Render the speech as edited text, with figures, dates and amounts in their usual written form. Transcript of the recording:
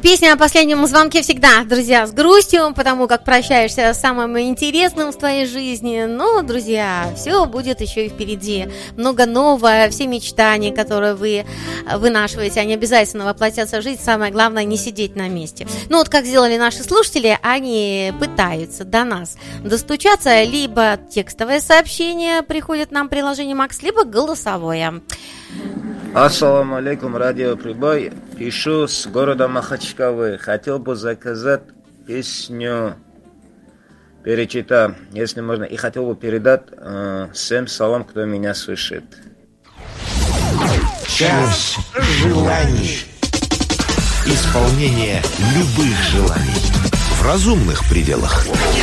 Песня о последнем звонке всегда, друзья, с грустью, потому как прощаешься с самым интересным в твоей жизни. Но, друзья, все будет еще и впереди. Много нового, все мечтания, которые вы вынашиваете, они обязательно воплотятся в жизнь. Самое главное, не сидеть на месте. Ну, вот как сделали наши слушатели, они пытаются до нас достучаться. Либо текстовое сообщение приходит нам в приложение Макс, либо голосовое. Ассаламу алейкум, радио Прибой. Пишу с города Махачкалы. Хотел бы заказать песню, перечитать, если можно, и хотел бы передать всем салам, кто меня слышит. Час желаний. Исполнение любых желаний в разумных пределах.